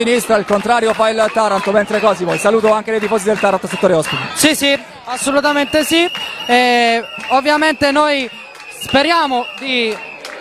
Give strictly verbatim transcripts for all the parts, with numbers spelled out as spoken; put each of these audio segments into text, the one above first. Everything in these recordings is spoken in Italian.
sinistra, il contrario fa il Taranto, mentre Cosimo, saluto anche dei tifosi del Taranto, settore ospiti. Sì, sì, assolutamente sì. E ovviamente noi speriamo di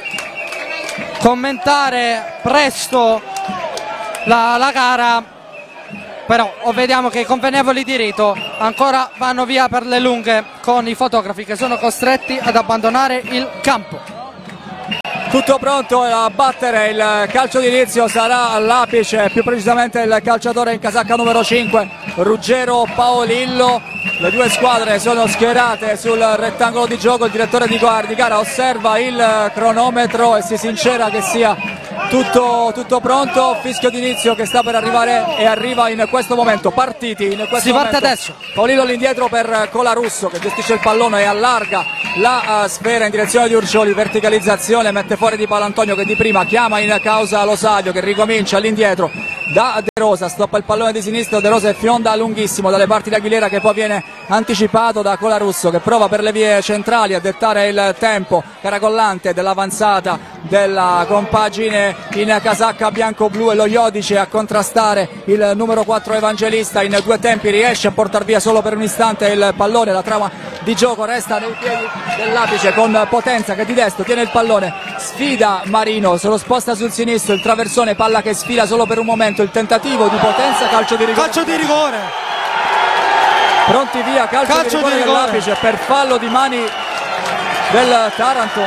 commentare presto la, la gara, però vediamo che i convenevoli di rito ancora vanno via per le lunghe con i fotografi che sono costretti ad abbandonare il campo. Tutto pronto a battere, il calcio di inizio sarà all'apice, più precisamente il calciatore in casacca numero cinque, Ruggero Paolillo. Le due squadre sono schierate sul rettangolo di gioco, il direttore di gara osserva il cronometro e si sincera che sia tutto, tutto pronto. Fischio d'inizio che sta per arrivare e arriva in questo momento. Partiti in questo si momento. Parte adesso. Paolillo all'indietro per Colarusso che gestisce il pallone e allarga la uh, sfera in direzione di Urcioli, verticalizzazione, mette fuori di Palantonio che di prima chiama in causa Lo Savio che ricomincia all'indietro da De Rosa, stoppa il pallone di sinistro, De Rosa e fionda lunghissimo dalle parti di Aguilera che poi viene anticipato da Colarusso che prova per le vie centrali a dettare il tempo caracollante dell'avanzata della compagine in casacca bianco-blu e lo Iodice a contrastare il numero quattro Evangelista in due tempi, riesce a portare via solo per un istante il pallone, la trama di gioco resta nei piedi dell'apice con Potenza che di destro tiene il pallone, sfida Marino, se lo sposta sul sinistro, il traversone, palla che sfila solo per un momento, il tentativo di Potenza, calcio di rigore. Calcio di rigore. Pronti via, calcio, calcio di rigore, di rigore dell'apice per fallo di mani del Taranto.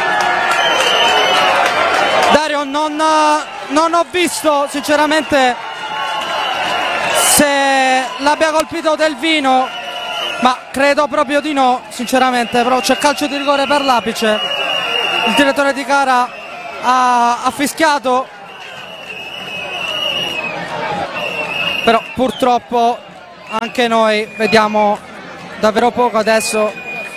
Dario, non, non ho visto sinceramente se l'abbia colpito Del Vino, ma credo proprio di no, sinceramente, però c'è calcio di rigore per l'Apice. Il direttore di gara ha, ha fischiato, però purtroppo anche noi vediamo davvero poco adesso,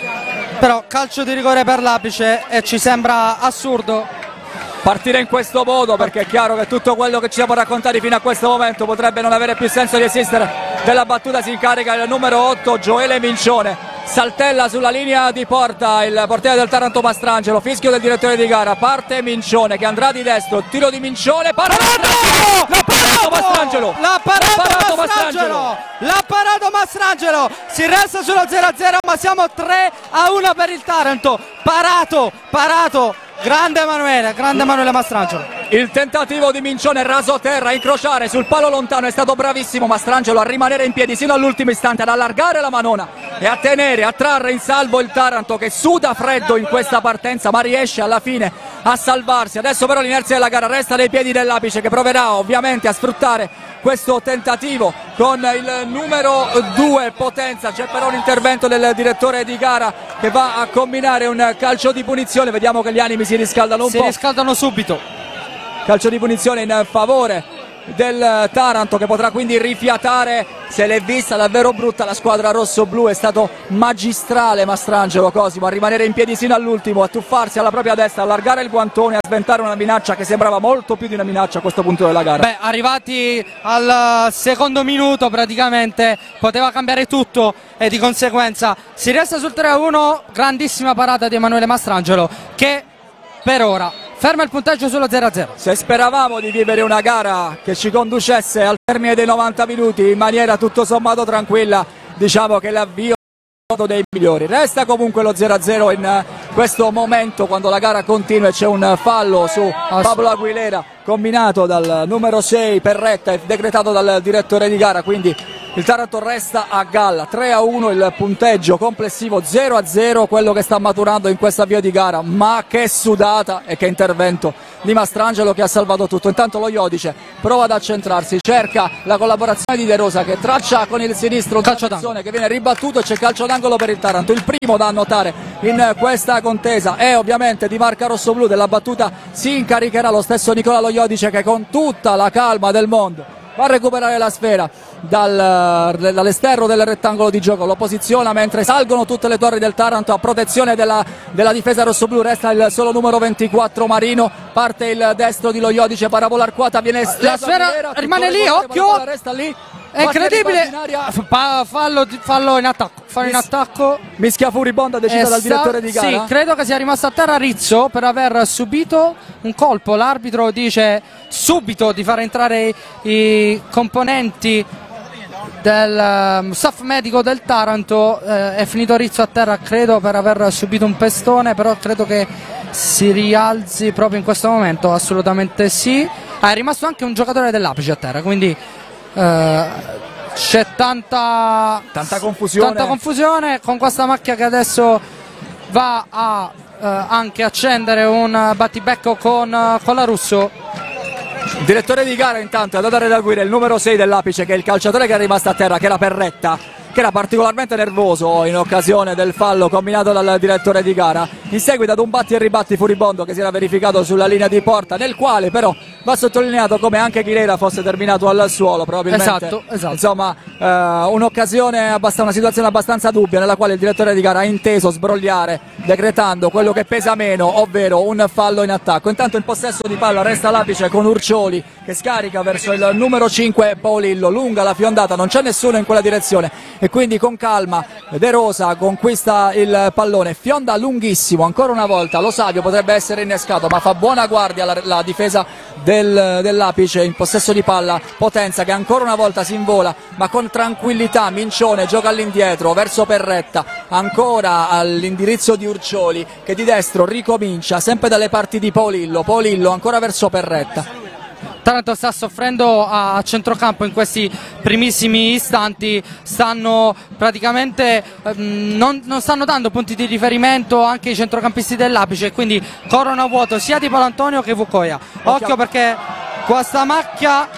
però calcio di rigore per l'Apice e ci sembra assurdo partire in questo modo perché è chiaro che tutto quello che ci siamo raccontati fino a questo momento potrebbe non avere più senso di esistere. Della battuta si incarica il numero otto Gioele Mincione, saltella sulla linea di porta il portiere del Taranto Mastrangelo, fischio del direttore di gara, parte Mincione che andrà di destro, tiro di Mincione, parato! L'ha parato Mastrangelo! L'ha parato Mastrangelo! L'ha parato Mastrangelo! Si resta sullo zero a zero ma siamo tre a uno per il Taranto, parato, parato! Grande Emanuele, grande Emanuele Mastrangelo. Il tentativo di Mincione raso terra, incrociare sul palo lontano, è stato bravissimo Mastrangelo a rimanere in piedi sino all'ultimo istante, ad allargare la manona e a tenere, a trarre in salvo il Taranto che suda freddo in questa partenza ma riesce alla fine a salvarsi. Adesso però l'inerzia della gara resta nei piedi dell'Apice che proverà ovviamente a sfruttare questo tentativo con il numero due Potenza. C'è però un intervento del direttore di gara che va a combinare un calcio di punizione, vediamo che gli animi si riscaldano un si po'. Si riscaldano subito. Calcio di punizione in favore del Taranto che potrà quindi rifiatare. Se l'è vista davvero brutta la squadra rosso-blu, è stato magistrale Mastrangelo Cosimo a rimanere in piedi sino all'ultimo, a tuffarsi alla propria destra, allargare il guantone, a sventare una minaccia che sembrava molto più di una minaccia a questo punto della gara. Beh, arrivati al secondo minuto praticamente poteva cambiare tutto e di conseguenza si resta sul tre a uno, grandissima parata di Emanuele Mastrangelo che per ora ferma il punteggio sullo zero a zero. Se speravamo di vivere una gara che ci conducesse al termine dei novanta minuti in maniera tutto sommato tranquilla, diciamo che l'avvio è uno dei migliori. Resta comunque lo zero a zero in questo momento quando la gara continua e c'è un fallo su Pablo Aguilera combinato dal numero sei Perretta e decretato dal direttore di gara, quindi il Taranto resta a galla. Tre a uno il punteggio complessivo, zero a zero quello che sta maturando in questa avvio di gara, ma che sudata e che intervento di Mastrangelo che ha salvato tutto. Intanto lo Iodice prova ad accentrarsi, cerca la collaborazione di De Rosa che traccia con il sinistro un calcio d'angolo che viene ribattuto e c'è calcio d'angolo per il Taranto. Il primo da annotare in questa contesa è ovviamente Di Marca Rossoblu. Della battuta si incaricherà lo stesso Nicola Lo Iodice che con tutta la calma del mondo va a recuperare la sfera dal, dall'esterno del rettangolo di gioco, lo posiziona mentre salgono tutte le torri del Taranto a protezione della, della difesa rossoblu. Resta il solo numero ventiquattro Marino, parte il destro di Lo Iodice, parabola arcuata, viene la sfera Aguilera, rimane lì, occhio, resta lì È incredibile. Fa- fallo, fallo in attacco. Fallo in attacco. Mischia furibonda decisa dal direttore di gara. Sì, credo che sia rimasto a terra Rizzo per aver subito un colpo. L'arbitro dice subito di far entrare i, i componenti del um, staff medico del Taranto. Eh, è finito Rizzo a terra, credo, per aver subito un pestone, però credo che si rialzi proprio in questo momento. Assolutamente sì. Ah, è rimasto anche un giocatore dell'Apice a terra, quindi eh, c'è tanta, tanta confusione. tanta confusione con questa macchia che adesso va a eh, anche accendere un battibecco con, con la Russo. Il direttore di gara intanto è andato a redaguire il numero sei dell'Apice, che è il calciatore che è rimasto a terra, che era Perretta, che era particolarmente nervoso in occasione del fallo combinato dal direttore di gara, in seguito ad un batti e ribatti furibondo che si era verificato sulla linea di porta, nel quale però va sottolineato come anche Chilera fosse terminato al suolo, probabilmente. Esatto, esatto. Insomma, eh, un'occasione, abbast- una situazione abbastanza dubbia, nella quale il direttore di gara ha inteso sbrogliare, decretando quello che pesa meno, ovvero un fallo in attacco. Intanto in possesso di palla resta l'Apice con Urcioli che scarica verso il numero cinque Paolillo, lunga la fiondata, non c'è nessuno in quella direzione e quindi con calma De Rosa conquista il pallone, fionda lunghissimo, ancora una volta Lo Savio potrebbe essere innescato, ma fa buona guardia la, la difesa del, dell'Apice in possesso di palla. Potenza che ancora una volta si invola, ma con tranquillità. Mincione gioca all'indietro verso Perretta, ancora all'indirizzo di Urcioli che di destro ricomincia sempre dalle parti di Paolillo. Paolillo ancora verso Perretta. Taranto sta soffrendo a centrocampo in questi primissimi istanti, stanno praticamente ehm, non, non stanno dando punti di riferimento anche i centrocampisti dell'Apice, quindi corrono a vuoto sia di Palantonio che Vucoia. Occhio perché questa macchia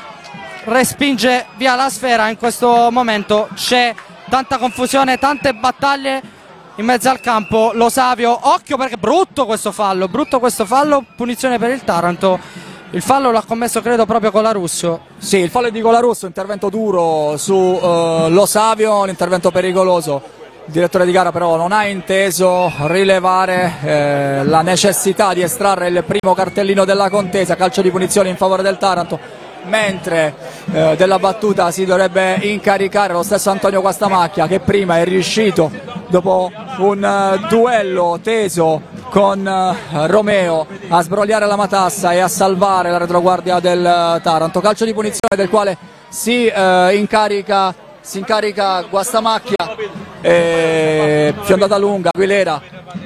respinge via la sfera, in questo momento c'è tanta confusione, tante battaglie in mezzo al campo. Lo Savio, occhio perché brutto questo fallo, brutto questo fallo, punizione per il Taranto. Il fallo l'ha commesso credo proprio Colarusso. Sì, il fallo è di Colarusso, intervento duro su uh, Lo Savio, un intervento pericoloso. Il direttore di gara però non ha inteso rilevare eh, la necessità di estrarre il primo cartellino della contesa, calcio di punizione in favore del Taranto, mentre eh, della battuta si dovrebbe incaricare lo stesso Antonio Guastamacchia, che prima è riuscito, dopo un uh, duello teso con uh, Romeo, a sbrogliare la matassa e a salvare la retroguardia del uh, Taranto. Calcio di punizione del quale si uh, incarica si incarica Guastamacchia, e fiondata lunga Aguilera,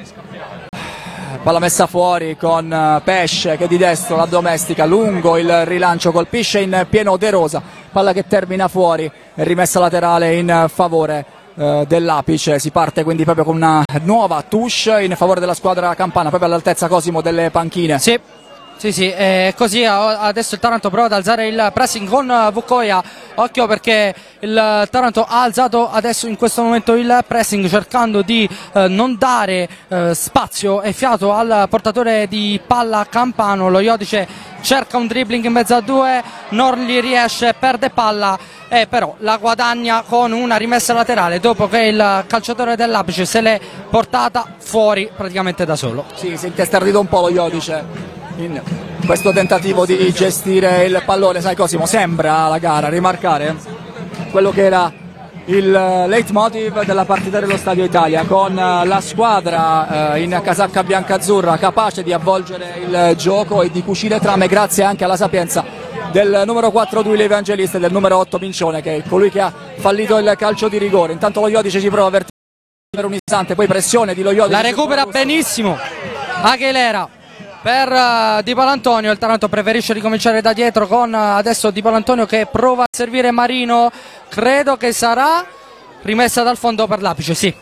palla messa fuori con uh, Pesce che di destro la domestica, lungo il rilancio, colpisce in pieno De Rosa, palla che termina fuori e rimessa laterale in favore uh, dell'Apice. Si parte quindi proprio con una nuova touche in favore della squadra campana, proprio all'altezza, Cosimo, delle panchine. Sì. Sì, sì, eh, così adesso il Taranto prova ad alzare il pressing con Vucoia. Occhio perché il Taranto ha alzato adesso in questo momento il pressing, cercando di eh, non dare eh, spazio e fiato al portatore di palla campano. Lo Iodice cerca un dribbling in mezzo a due, non gli riesce, perde palla e però la guadagna con una rimessa laterale dopo che il calciatore dell'Apice se l'è portata fuori praticamente da solo. Sì, si è intestardito un po' lo Iodice in questo tentativo di gestire il pallone. Sai Cosimo, sembra la gara rimarcare quello che era il leitmotiv della partita dello Stadio Italia, con la squadra in casacca biancazzurra capace di avvolgere il gioco e di cucire trame, grazie anche alla sapienza del numero quattro Duilio Evangelista e del numero otto Mincione, che è colui che ha fallito il calcio di rigore. Intanto lo Iodice ci prova a verticare per un istante, poi pressione di lo Iodice, la recupera benissimo Aguilera per uh, Di Palantonio. Il Taranto preferisce ricominciare da dietro con uh, adesso Di Palantonio che prova a servire Marino, credo che sarà rimessa dal fondo per l'Apice. Sì,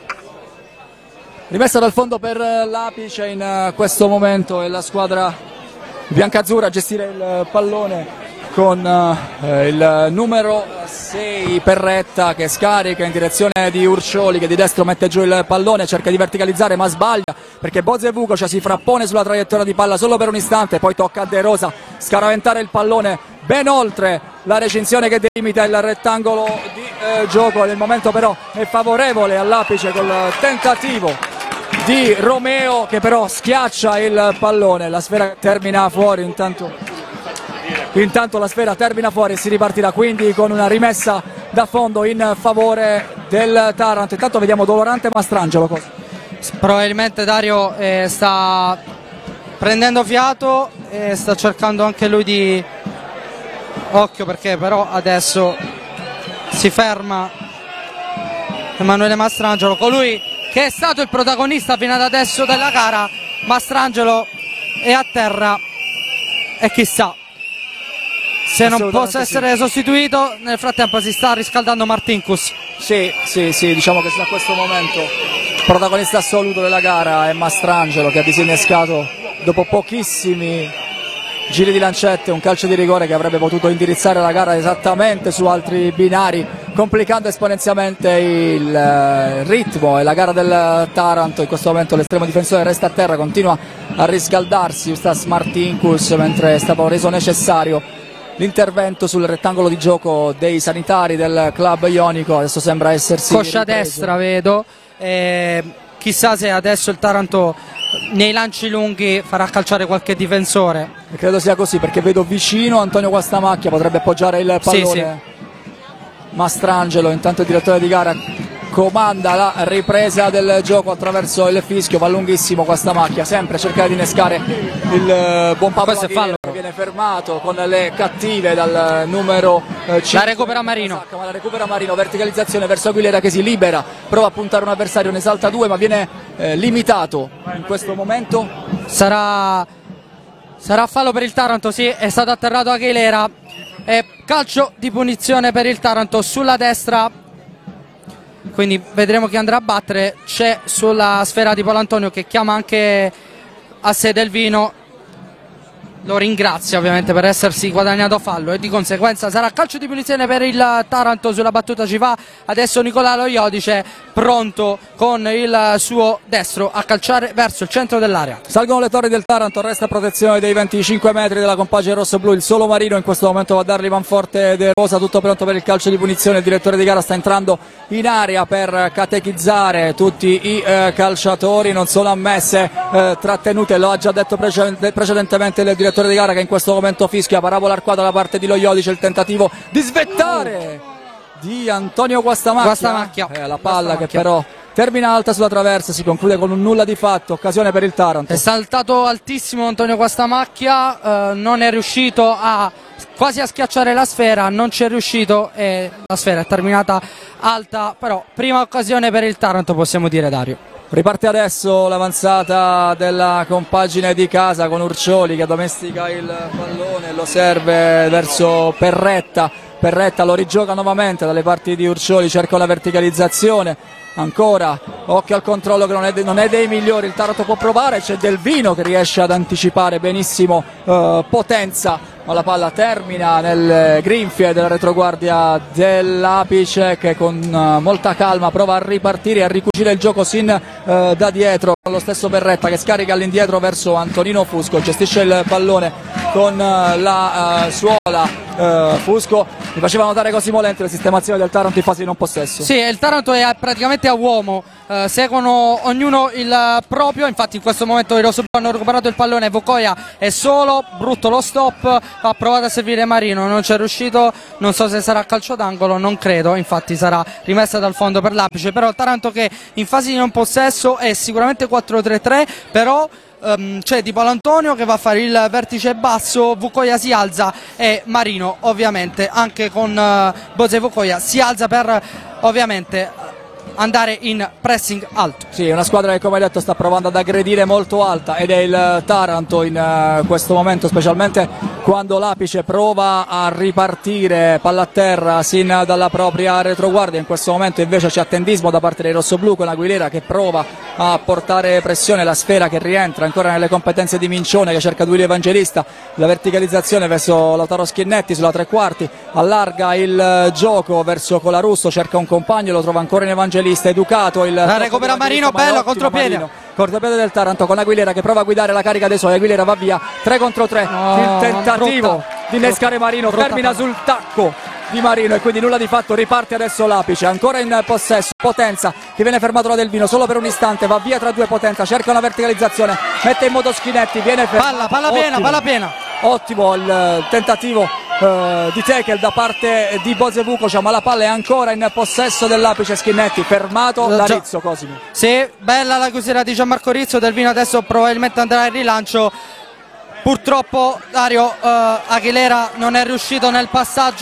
rimessa dal fondo per l'Apice in uh, questo momento, è la squadra biancazzurra a gestire il pallone con uh, il numero sei Perretta, che scarica in direzione di Urcioli, che di destro mette giù il pallone, cerca di verticalizzare ma sbaglia perché Boze Vukovic si frappone sulla traiettoria di palla solo per un istante, poi tocca a De Rosa scaraventare il pallone ben oltre la recinzione che delimita il rettangolo di eh, gioco. Nel momento però è favorevole all'Apice col tentativo di Romeo, che però schiaccia il pallone, la sfera termina fuori. Intanto Intanto la sfera termina fuori e si ripartirà quindi con una rimessa da fondo in favore del Taranto. Intanto vediamo Dolorante e Mastrangelo. Cosa? Probabilmente Dario eh, sta prendendo fiato e sta cercando anche lui di... Occhio, perché però adesso si ferma Emanuele Mastrangelo, colui che è stato il protagonista fino ad adesso della gara. Mastrangelo è a terra e chissà se non possa essere sì. sostituito. Nel frattempo si sta riscaldando Martinkus. Sì, sì, sì, diciamo che da questo momento il protagonista assoluto della gara è Mastrangelo, che ha disinnescato dopo pochissimi giri di lancette un calcio di rigore che avrebbe potuto indirizzare la gara esattamente su altri binari, complicando esponenzialmente il ritmo e la gara del Taranto. In questo momento l'estremo difensore resta a terra, continua a riscaldarsi Ustas Martinkus, mentre è stato reso necessario l'intervento sul rettangolo di gioco dei sanitari del club ionico. Adesso sembra essersi coscia ripreso. destra, vedo, eh, chissà se adesso il Taranto nei lanci lunghi farà calciare qualche difensore. E credo sia così, perché vedo vicino Antonio Guastamacchia, potrebbe appoggiare il pallone. Sì, sì. Mastrangelo, intanto il direttore di gara, comanda la ripresa del gioco attraverso il fischio. Va lunghissimo Guastamacchia, sempre cercare di innescare il buon Pablo Aguilera, che viene fermato con le cattive dal numero cinque. La recupera Marino. Ma la recupera Marino, verticalizzazione verso Aguilera che si libera, prova a puntare un avversario, ne salta due ma viene eh, limitato in questo momento. Sarà, sarà fallo per il Taranto, sì, è stato atterrato Aguilera. E calcio di punizione per il Taranto sulla destra, quindi vedremo chi andrà a battere. C'è sulla sfera di Paolantonio che chiama anche a sé Delvino, lo ringrazia ovviamente per essersi guadagnato fallo e di conseguenza sarà calcio di punizione per il Taranto. Sulla battuta ci va adesso Nicolò Lo Iodice, pronto con il suo destro a calciare verso il centro dell'area. Salgono le torri del Taranto, resta a protezione dei venticinque metri della compagine rosso-blu. Il solo Marino in questo momento va a dargli manforte De Rosa, tutto pronto per il calcio di punizione. Il direttore di gara sta entrando in area per catechizzare tutti i eh, calciatori. Non sono ammesse eh, trattenute, lo ha già detto preced- precedentemente il direttore di gara, che in questo momento fischia parabola arcuata da parte di Lo Iodice. Il tentativo di svettare di Antonio Guastamacchia, Guastamacchia. Eh, la palla Guastamacchia. che però termina alta sulla traversa, si conclude con un nulla di fatto, occasione per il Taranto. È saltato altissimo Antonio Guastamacchia, eh, non è riuscito a quasi a schiacciare la sfera, non ci è riuscito e la sfera è terminata alta, però prima occasione per il Taranto, possiamo dire, Dario. Riparte adesso l'avanzata della compagine di casa con Urcioli che domestica il pallone e lo serve verso Perretta. Perretta lo rigioca nuovamente dalle parti di Urcioli, cerca una verticalizzazione, ancora occhio al controllo che non è, de- non è dei migliori. Il Taranto può provare, c'è Delvino che riesce ad anticipare benissimo eh, Potenza, ma la palla termina nel grinfie della retroguardia dell'Apice, che con uh, molta calma prova a ripartire e a ricucire il gioco sin uh, da dietro. Lo stesso Perretta che scarica all'indietro verso Antonino Fusco, gestisce il pallone con uh, la uh, suola. Uh, Fusco mi faceva notare Cosimo Lenti la sistemazione del Taranto in fase di non possesso. Sì, il Taranto è praticamente a uomo, uh, seguono ognuno il proprio. Infatti in questo momento i rossoblu hanno recuperato il pallone, Vocoia è solo, brutto lo stop, ha provato a servire Marino, non ci è riuscito, non so se sarà calcio d'angolo, non credo, infatti sarà rimessa dal fondo per l'Apice. Però il Taranto che in fase di non possesso è sicuramente quattro tre tre, però Um, c'è Di Paolantonio che va a fare il vertice basso, Vocoia si alza e Marino ovviamente anche con uh, Bose Vocoia si alza per ovviamente andare in pressing alto. Sì, una squadra che come hai detto sta provando ad aggredire molto alta ed è il Taranto in uh, questo momento, specialmente quando l'Apice prova a ripartire palla a terra sin dalla propria retroguardia. In questo momento invece c'è attendismo da parte dei rossoblu con Aguilera che prova a portare pressione, la sfera che rientra ancora nelle competenze di Mincione che cerca Duilio Evangelista, la verticalizzazione verso Lautaro Schinetti sulla tre quarti, allarga il gioco verso Colarusso, cerca un compagno, lo trova ancora in Evangelista, educato il la recupera Marino, bello contropiede. Contropiede del Taranto con Aguilera che prova a guidare la carica dei suoi. Aguilera va via, tre contro tre, no, il tentativo brutta, di innescare Marino brutta, termina sul tacco di Marino e quindi nulla di fatto. Riparte adesso l'Apice, ancora in possesso Potenza che viene fermato da Delvino solo per un istante, va via tra due Potenza, cerca una verticalizzazione, mette in moto Schinetti, viene fermato. Palla, palla piena, palla piena. Ottimo il tentativo eh, di tackle da parte di Bozevukovic, ma la palla è ancora in possesso dell'Apice Schinetti, fermato da Già. Rizzo. Cosimo. Sì, bella la chiusura di Gianmarco Rizzo. Del Vino adesso probabilmente andrà in rilancio. Purtroppo Dario eh, Aguilera non è riuscito nel passaggio